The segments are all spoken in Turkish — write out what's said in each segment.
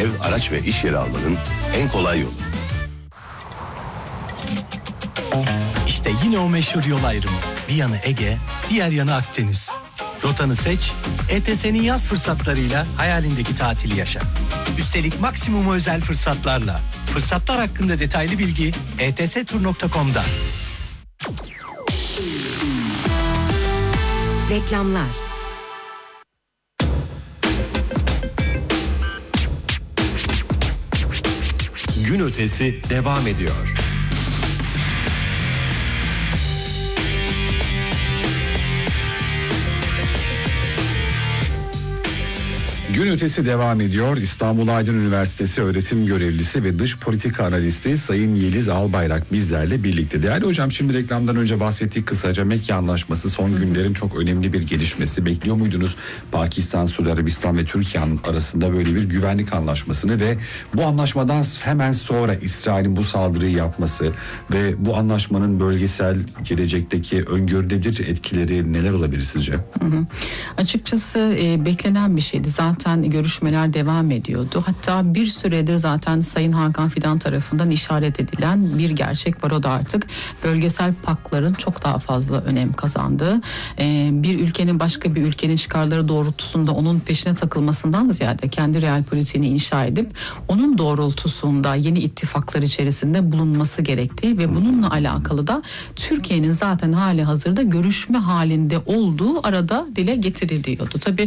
ev, araç ve iş yeri almanın en kolay yolu. İşte yine o meşhur yol ayrımı. Bir yanı Ege, diğer yanı Akdeniz. Rotanı seç, ETS'nin yaz fırsatlarıyla hayalindeki tatili yaşa. Üstelik maksimum özel fırsatlarla. Fırsatlar hakkında detaylı bilgi etstur.com'da. Reklamlar. Gün ötesi devam ediyor. Gün ötesi devam ediyor. İstanbul Aydın Üniversitesi öğretim görevlisi ve dış politika analisti Sayın Yeliz Albayrak bizlerle birlikte. Değerli hocam, şimdi reklamdan önce bahsettik kısaca Mekke Anlaşması son günlerin çok önemli bir gelişmesi. Bekliyor muydunuz Pakistan, Suudi Arabistan ve Türkiye arasında böyle bir güvenlik anlaşmasını ve bu anlaşmadan hemen sonra İsrail'in bu saldırıyı yapması ve bu anlaşmanın bölgesel gelecekteki öngörülebilir etkileri neler olabilir sizce? Açıkçası beklenen bir şeydi. Zaten görüşmeler devam ediyordu. Hatta bir süredir zaten Sayın Hakan Fidan tarafından işaret edilen bir gerçek var. O da artık bölgesel pakların çok daha fazla önem kazandığı, bir ülkenin başka bir ülkenin çıkarları doğrultusunda onun peşine takılmasından ziyade kendi real politiğini inşa edip onun doğrultusunda yeni ittifaklar içerisinde bulunması gerektiği ve bununla alakalı da Türkiye'nin zaten hali hazırda görüşme halinde olduğu arada dile getiriliyordu. Tabii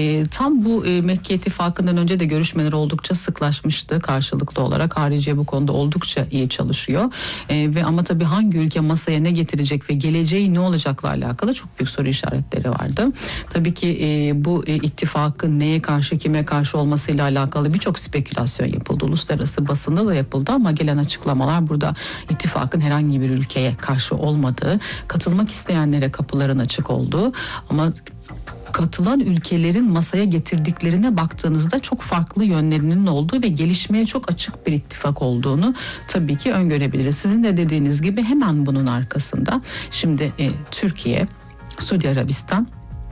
tam bu Mekke ittifakından önce de görüşmeler oldukça sıklaşmıştı karşılıklı olarak. Hariciye bu konuda oldukça iyi çalışıyor. Ve ama tabii hangi ülke masaya ne getirecek ve geleceği ne olacakla alakalı çok büyük soru işaretleri vardı. Tabii ki bu ittifakın neye karşı kime karşı olmasıyla alakalı birçok spekülasyon yapıldı. Uluslararası basında da yapıldı ama gelen açıklamalar burada ittifakın herhangi bir ülkeye karşı olmadığı, katılmak isteyenlere kapıların açık olduğu ama katılan ülkelerin masaya getirdiklerine baktığınızda çok farklı yönlerinin olduğu ve gelişmeye çok açık bir ittifak olduğunu tabii ki öngörebiliriz. Sizin de dediğiniz gibi hemen bunun arkasında şimdi Türkiye, Suudi Arabistan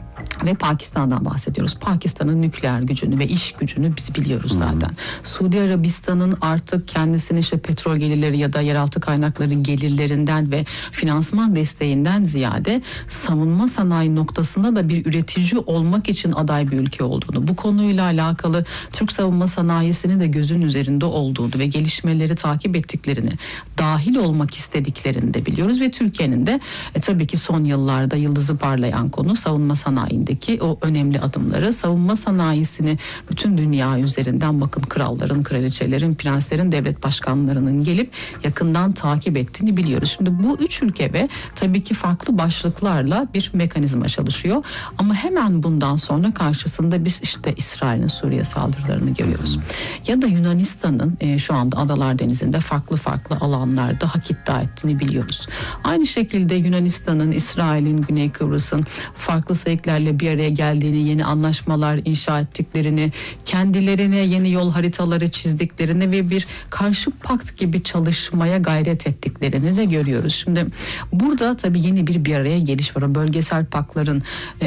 ve Pakistan'dan bahsediyoruz. Pakistan'ın nükleer gücünü ve iş gücünü biz biliyoruz zaten. Suudi Arabistan'ın artık kendisinin işte petrol gelirleri ya da yeraltı kaynakları gelirlerinden ve finansman desteğinden ziyade savunma sanayi noktasında da bir üretici olmak için aday bir ülke olduğunu, bu konuyla alakalı Türk savunma sanayisinin de gözün üzerinde olduğunu ve gelişmeleri takip ettiklerini, dahil olmak istediklerini de biliyoruz ve Türkiye'nin de tabii ki son yıllarda yıldızı parlayan konu savunma sanayindeki o önemli adımları, savunma sanayisini bütün dünya üzerinden bakın kralların, kraliçelerin, prenslerin, devlet başkanlarının gelip yakından takip ettiğini biliyoruz. Şimdi bu üç ülke ve tabii ki farklı başlıklarla bir mekanizma çalışıyor. Ama hemen bundan sonra karşısında biz işte İsrail'in Suriye saldırılarını görüyoruz. Ya da Yunanistan'ın şu anda Adalar Denizi'nde farklı alanlarda hak iddia ettiğini biliyoruz. Aynı şekilde Yunanistan'ın, İsrail'in, Güney Kıbrıs'ın farklı sayıklarla bir araya geldiğini, yeni anlaşmalar inşa ettiklerini, kendilerine yeni yol haritaları çizdiklerini ve bir karşı pakt gibi çalışmaya gayret ettiklerini de görüyoruz. Şimdi burada tabii yeni bir araya geliş var. O bölgesel pakların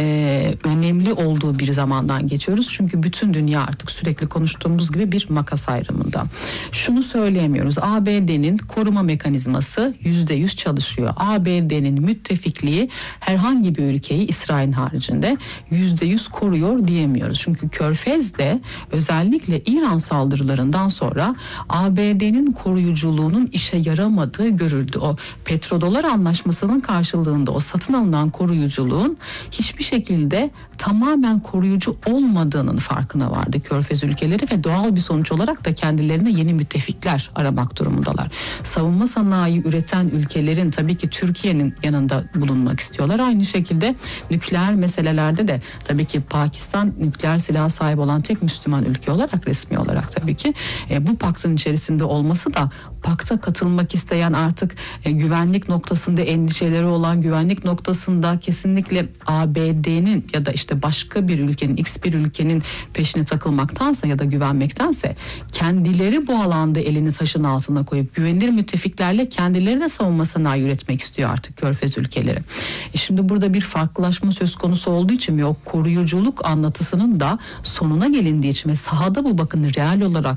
önemli olduğu bir zamandan geçiyoruz. Çünkü bütün dünya artık sürekli konuştuğumuz gibi bir makas ayrımında. Şunu söyleyemiyoruz. ABD'nin koruma mekanizması %100 çalışıyor. ABD'nin müttefikliği herhangi bir ülkeyi İsrail haricinde %100 koruyor diyemiyoruz. Çünkü Körfez'de özellikle İran saldırılarından sonra ABD'nin koruyuculuğunun işe yaramadığı görüldü. O petrodolar anlaşmasının karşılığında o satın alınan koruyuculuğun hiçbir şekilde tamamen koruyucu olmadığının farkına vardı Körfez ülkeleri ve doğal bir sonuç olarak da kendilerine yeni müttefikler aramak durumundalar. Savunma sanayi üreten ülkelerin tabii ki Türkiye'nin yanında bulunmak istiyorlar. Aynı şekilde nükleer meselelerde de tabii ki Pakistan nükleer silah sahibi olan tek Müslüman ülke olarak, resmi olarak tabii ki bu paktın içerisinde olması da pakta katılmak isteyen, artık güvenlik noktasında endişeleri olan, güvenlik noktasında kesinlikle ABD'nin ya da işte başka bir ülkenin, X bir ülkenin peşine takılmaktansa ya da güvenmektense kendileri bu alanda elini taşın altına koyup güvenilir müttefiklerle kendileri de savunma sanayi üretmek istiyor artık Körfez ülkeleri. Şimdi burada bir farklılaşma söz konusu olduğu için ve o koruyuculuk anlatısının da sonuna gelindiği için ve sahada bu bakın real olarak